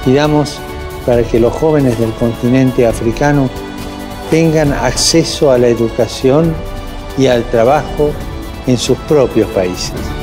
Pidamos para que los jóvenes del continente africano tengan acceso a la educación y al trabajo en sus propios países.